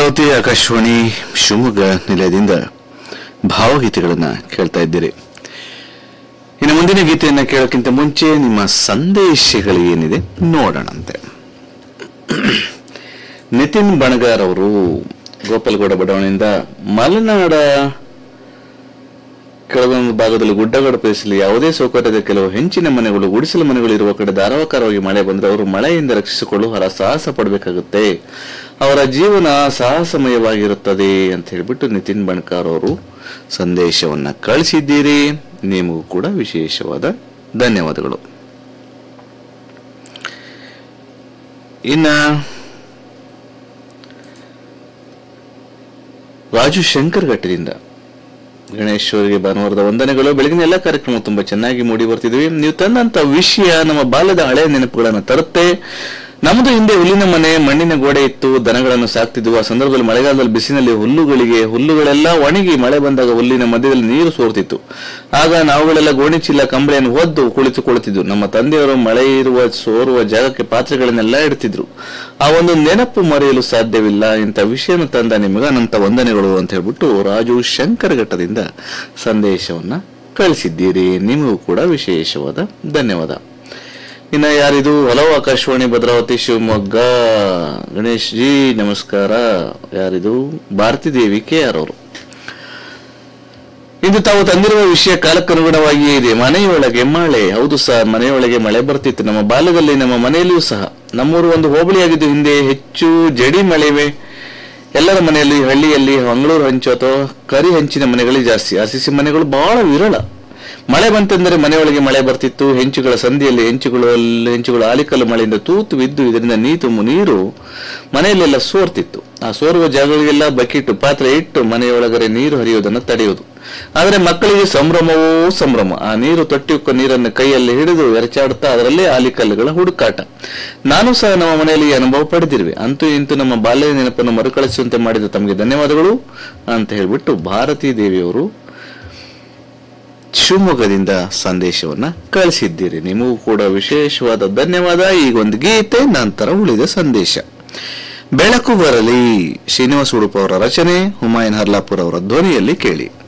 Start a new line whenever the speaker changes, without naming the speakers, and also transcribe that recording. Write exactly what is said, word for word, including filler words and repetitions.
ಭದ್ರಾವತಿ ಆಕಾಶವಾಣಿ ಶಿವಮೊಗ್ಗ ನಿಲಯದಿಂದ ಭಾವಗೀತೆಗಳನ್ನ ಕೇಳ್ತಾ ಇದ್ದೀರಿ. ಇನ್ನು ಮುಂದಿನ ಗೀತೆಯನ್ನ ಕೇಳೋಕ್ಕಿಂತ ಮುಂಚೆ ನಿಮ್ಮ ಸಂದೇಶಗಳು ಏನಿದೆ ನೋಡೋಣಂತೆ. ನಿತಿನ್ ಬಣಗಾರ್ ಅವರು ಗೋಪಾಲಗೌಡ ಬಡಾವಣೆಯಿಂದ ಮಲೆನಾಡ ಕೆಳಗೊಂದು ಭಾಗದಲ್ಲಿ ಗುಡ್ಡಗಾಡು ಪ್ರದೇಶದಲ್ಲಿ ಯಾವುದೇ ಸೌಕರ್ಯದ ಕೆಲವು ಹೆಂಚಿನ ಮನೆಗಳು, ಗುಡಿಸಲು ಮನೆಗಳು ಇರುವ ಕಡೆ ಧಾರಾಕಾರವಾಗಿ ಮಳೆ ಬಂದರೆ ಅವರು ಮಳೆಯಿಂದ ರಕ್ಷಿಸಿಕೊಳ್ಳಲು ಹೊರ ಸಾಹಸ ಪಡಬೇಕಾಗುತ್ತೆ. ಅವರ ಜೀವನ ಸಾಹಸಮಯವಾಗಿರುತ್ತದೆ ಅಂತ ಹೇಳ್ಬಿಟ್ಟು ನಿತಿನ್ ಬಣ್ಕಾರ್ ಅವರು ಸಂದೇಶವನ್ನ ಕಳಿಸಿದ್ದೀರಿ. ನಿಮಗೂ ಕೂಡ ವಿಶೇಷವಾದ ಧನ್ಯವಾದಗಳು. ಇನ್ನ ರಾಜು ಶಂಕರ್ ಘಟ್ಟದಿಂದ ಗಣೇಶ್ ಅವರಿಗೆ ಭಾನುವಾರದ ವಂದನೆಗಳು. ಬೆಳಗಿನ ಎಲ್ಲ ಕಾರ್ಯಕ್ರಮ ತುಂಬಾ ಚೆನ್ನಾಗಿ ಮೂಡಿ ಬರ್ತಿದ್ವಿ. ನೀವು ತಂದಂತ ವಿಷಯ ನಮ್ಮ ಬಾಲ್ಯದ ಹಳೆಯ ನೆನಪುಗಳನ್ನ ತರುತ್ತೆ. ನಮ್ಮದು ಹಿಂದೆ ಹುಲ್ಲಿನ ಮನೆ, ಮಣ್ಣಿನ ಗೋಡೆ ಇತ್ತು, ದನಗಳನ್ನು ಸಾಕ್ತಿದ್ವು. ಆ ಸಂದರ್ಭದಲ್ಲಿ ಮಳೆಗಾಲದಲ್ಲಿ ಬಿಸಿಲಿನಲ್ಲಿ ಹುಲ್ಲುಗಳಿಗೆ ಹುಲ್ಲುಗಳೆಲ್ಲ ಒಣಗಿ ಮಳೆ ಬಂದಾಗ ಹುಲ್ಲಿನ ಮಧ್ಯದಲ್ಲಿ ನೀರು ಸೋರ್ತಿತ್ತು. ಆಗ ನಾವುಗಳೆಲ್ಲ ಗೋಣಿ ಚೀಲ ಕಂಬಳಿಯನ್ನು ಒದ್ದು ಕುಳಿತುಕೊಳ್ತಿದ್ವು. ನಮ್ಮ ತಂದೆಯವರು ಮಳೆ ಇರುವ ಸೋರುವ ಜಾಗಕ್ಕೆ ಪಾತ್ರೆಗಳನ್ನೆಲ್ಲ ಇಡ್ತಿದ್ರು. ಆ ಒಂದು ನೆನಪು ಮರೆಯಲು ಸಾಧ್ಯವಿಲ್ಲ. ಇಂಥ ವಿಷಯನ ತಂದ ನಿಮಗ ಅನಂತ ವಂದನೆಗಳು ಅಂತ ಹೇಳ್ಬಿಟ್ಟು ರಾಜು ಶಂಕರ್ ಘಟ್ಟದಿಂದ ಸಂದೇಶವನ್ನ ಕಳಿಸಿದ್ದೀರಿ. ನಿಮಗೂ ಕೂಡ ವಿಶೇಷವಾದ ಧನ್ಯವಾದ. ಇನ್ನ ಯಾರಿದು? ಹಲೋ ಆಕಾಶವಾಣಿ ಭದ್ರಾವತಿ ಶಿವಮೊಗ್ಗ ಗಣೇಶ್ ಜಿ ನಮಸ್ಕಾರ. ಯಾರಿದು? ಭಾರತಿ ದೇವಿ ಕೆ ಆರ್ ಅವರು. ಇಂದು ತಾವು ತಂದಿರುವ ವಿಷಯ ಕಾಲಕ್ಕನುಗುಣವಾಗಿಯೇ ಇದೆ. ಮನೆಯೊಳಗೆ ಮಳೆ. ಹೌದು ಸರ್, ಮನೆಯೊಳಗೆ ಮಳೆ ಬರ್ತಿತ್ತು. ನಮ್ಮ ಬಾಲ್ಯದಲ್ಲಿ ನಮ್ಮ ಮನೆಯಲ್ಲಿಯೂ ಸಹ. ನಮ್ಮೂರು ಒಂದು ಹೋಬಳಿಯಾಗಿದ್ದು ಹಿಂದೆ ಹೆಚ್ಚು ಜಡಿ ಮಳೆವೆ. ಎಲ್ಲರ ಮನೆಯಲ್ಲಿ ಹಳ್ಳಿಯಲ್ಲಿ ಮಂಗಳೂರು ಹಂಚು ಅಥವಾ ಕರಿ ಹಂಚಿನ ಮನೆಗಳೇ ಜಾಸ್ತಿ. ಆರ್ಸಿಸಿ ಮನೆಗಳು ಬಹಳ ವಿರಳ. ಮಳೆ ಬಂತೆಂದರೆ ಮನೆಯೊಳಗೆ ಮಳೆ ಬರ್ತಿತ್ತು. ಹೆಂಚುಗಳ ಸಂದಿಯಲ್ಲಿ ಹೆಂಚುಗಳು ಹೆಂಚುಗಳು ಆಲಿಕಲ್ಲು ಮಳೆಯಿಂದ ತೂತು ಬಿದ್ದು ಇದರಿಂದ ನೀತು ನೀರು ಮನೆಯಲ್ಲೆಲ್ಲ ಸೋರ್ತಿತ್ತು. ಆ ಸೋರುವ ಜಾಗಗಳಿಗೆಲ್ಲ ಬಕೆಟ್ ಪಾತ್ರೆ ಇಟ್ಟು ಮನೆಯೊಳಗಡೆ ನೀರು ಹರಿಯುವುದನ್ನು ತಡೆಯುವುದು. ಆದರೆ ಮಕ್ಕಳಿಗೆ ಸಂಭ್ರಮವೋ ಸಂಭ್ರಮ. ಆ ನೀರು ತೊಟ್ಟಿಯುಕ್ಕ ನೀರನ್ನು ಕೈಯಲ್ಲಿ ಹಿಡಿದು ಎರಚಾಡುತ್ತಾ ಅದರಲ್ಲೇ ಆಲಿಕಲ್ಲುಗಳ ಹುಡುಕಾಟ. ನಾನು ಸಹ ನಮ್ಮ ಮನೆಯಲ್ಲಿ ಅನುಭವ ಪಡೆದಿರುವೆ. ಅಂತೂ ಇಂತೂ ನಮ್ಮ ಬಾಲ್ಯದ ನೆನಪನ್ನು ಮರುಕಳಿಸುವಂತೆ ಮಾಡಿದ ತಮಗೆ ಧನ್ಯವಾದಗಳು ಅಂತ ಹೇಳ್ಬಿಟ್ಟು ಭಾರತೀ ದೇವಿಯವರು ಶಿವಮೊಗ್ಗದಿಂದ ಸಂದೇಶವನ್ನ ಕಳಿಸಿದ್ದೀರಿ. ನಿಮಗೂ ಕೂಡ ವಿಶೇಷವಾದ ಧನ್ಯವಾದ. ಈಗ ಒಂದು ಗೀತೆ, ನಂತರ ಉಳಿದ ಸಂದೇಶ. ಬೆಳಕು ಬರಲಿ ಶ್ರೀನಿವಾಸ ಉಡುಪ ಅವರ ರಚನೆ, ಹುಮಾಯೂನ್ ಹರ್ಲಾಪುರ್ ಅವರ ಧ್ವನಿಯಲ್ಲಿ ಕೇಳಿ.